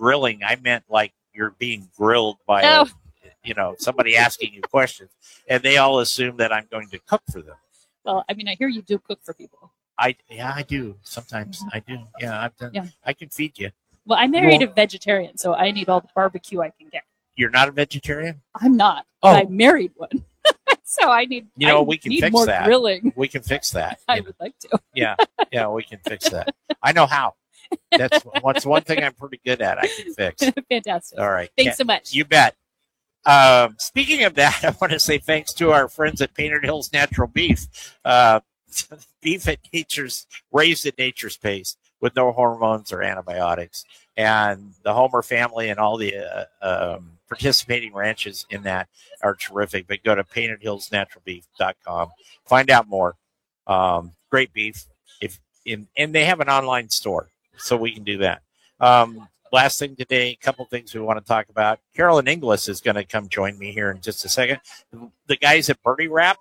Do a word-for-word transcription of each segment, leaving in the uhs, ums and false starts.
grilling, I meant like you're being grilled by Oh. a, you know, somebody asking you questions, and they all assume that I'm going to cook for them. Well, I mean, I hear you do cook for people. I yeah, I do sometimes. I do. Yeah, I've done. Yeah. I can feed you. Well, I married Well- a vegetarian, so I need all the barbecue I can get. You're not a vegetarian? I'm not. Oh. But I married one, so I need. You know, I we can need fix more that. grilling. We can fix that. I you know. would like to. Yeah, yeah, we can fix that. I know how. That's what's one thing I'm pretty good at. I can fix. Fantastic. All right. Thanks so much. You bet. Um, speaking of that, I want to say thanks to our friends at Painted Hills Natural Beef. Uh, beef at nature's raised at nature's pace with no hormones or antibiotics, and the Homer family and all the uh, um, participating ranches in that are terrific. But go to painted hills natural beef dot com, find out more. Um, great beef. If in and they have an online store, so we can do that. Um, last thing today, a couple things we want to talk about. Carolyn Inglis is going to come join me here in just a second. The guys at Birdie Wrap.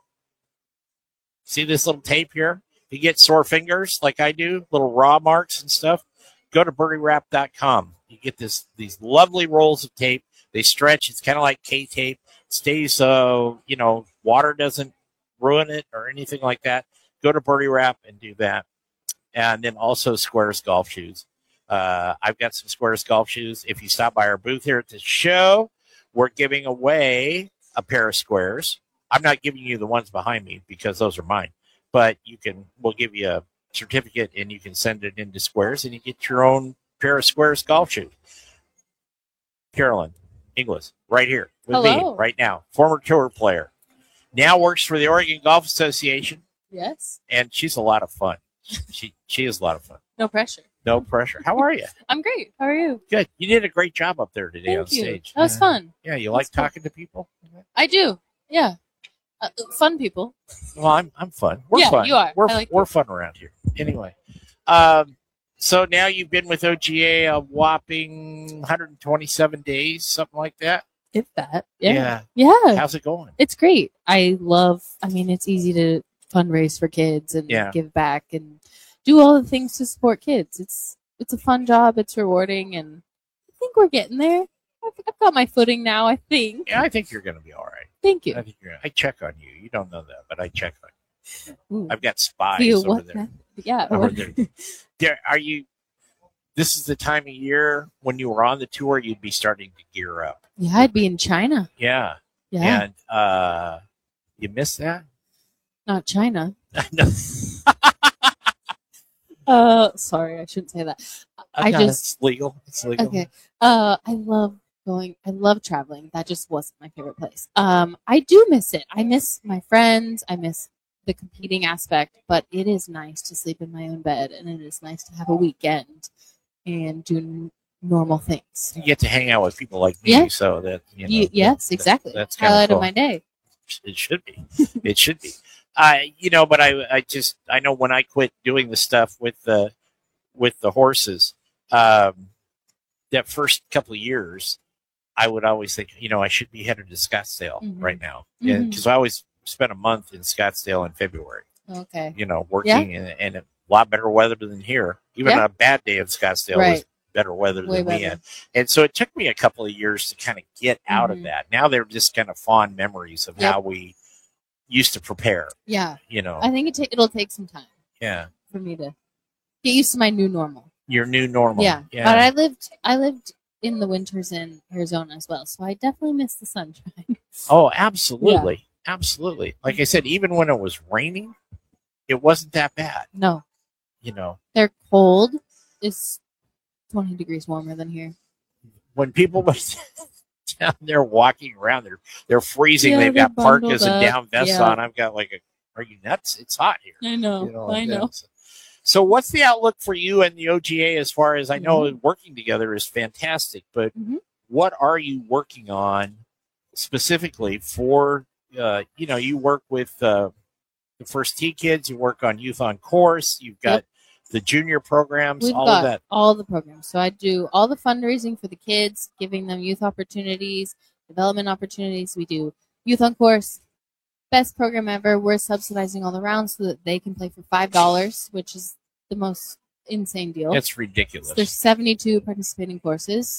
See this little tape here? If you get sore fingers like I do, little raw marks and stuff, go to birdie wrap dot com. You get this these lovely rolls of tape. They stretch. It's kind of like K-tape. It stays, uh, you know, water doesn't ruin it or anything like that. Go to Birdie Wrap and do that. And then also Squares golf shoes. Uh, I've got some Squares golf shoes. If you stop by our booth here at the show, we're giving away a pair of Squares. I'm not giving you the ones behind me because those are mine, but you can, we'll give you a certificate and you can send it into Squares and you get your own pair of Squares golf shoes. Carolyn Inglis, right here with Hello. me right now, former tour player, now works for the Oregon Golf Association, Yes. and she's a lot of fun. She she is a lot of fun. No pressure. No pressure. How are you? I'm great. How are you? Good. You did a great job up there today Thank on you. stage. That was Yeah. fun. Yeah, you That's like fun. talking to people? I do. Yeah. Uh, fun people. Well, I'm I'm fun. We're Yeah, fun. you are. We're I like we're fun around here. Anyway, um, so now you've been with O G A a whopping one hundred twenty-seven days, something like that. If that. Yeah. Yeah. Yeah. How's it going? It's great. I love, I mean, it's easy to fundraise for kids and Yeah. give back and do all the things to support kids. It's, it's a fun job. It's rewarding. And I think we're getting there. I've, I've got my footing now, I think. Yeah, I think you're going to be all right. Thank I you. think you're. I check on you. You don't know that, but I check on you. Ooh. I've got spies Do you over what? there. That? Yeah. Over what- there. There, are you? This is the time of year when you were on the tour, you'd be starting to gear up. Yeah, I'd be in China. Yeah, Yeah. and uh, you missed that. Not China. No. Uh, sorry, I shouldn't say that. I No, just, it's legal. It's legal. okay. Uh, I love going, I love traveling. That just wasn't my favorite place. Um, I do miss it. I miss my friends. I miss the competing aspect, but it is nice to sleep in my own bed and it is nice to have a weekend and do n- normal things. You get to hang out with people like me, Yeah. so that you know. You, yes, that- exactly. That's kind Highlight of of my day. It should be. It should be. I, you know, but I, I just, I know when I quit doing the stuff with the, with the horses, um, that first couple of years, I would always think, you know, I should be headed to Scottsdale Mhm. right now, Mhm. because I always spent a month in Scottsdale in February. Okay. You know, working in, in a lot better weather than here. Even Yeah. on a bad day in Scottsdale was Right. better weather Way than we better. had. And so it took me a couple of years to kind of get out of Mhm. that. Now they're just kind of fond memories of Yep. how we used to prepare, Yeah. you know. I think it ta- it'll take some time yeah. for me to get used to my new normal. Your new normal. Yeah. Yeah. But I lived I lived in the winters in Arizona as well, so I definitely miss the sunshine. oh, absolutely. Absolutely. Like I said, even when it was raining, it wasn't that bad, No, you know. they're cold. It's twenty degrees warmer than here. When people were down there walking around, they're they're freezing. Yeah, They've they're got parkas bundled and up. down vests Yeah. on. I've got like a, are you nuts? It's hot here. I know. You know, I like know. that. So what's the outlook for you and the O G A as far as I know Mm-hmm. working together is fantastic, but Mhm. what are you working on specifically for, uh, you know, you work with uh, the First Tee kids, you work on Youth on Course, you've got Yep. the junior programs, We've all got of that. all the programs. So I do all the fundraising for the kids, giving them youth opportunities, development opportunities. We do Youth on Course, best program ever. We're subsidizing all the rounds so that they can play for five dollars, which is the most insane deal. It's ridiculous. There's seventy-two participating courses.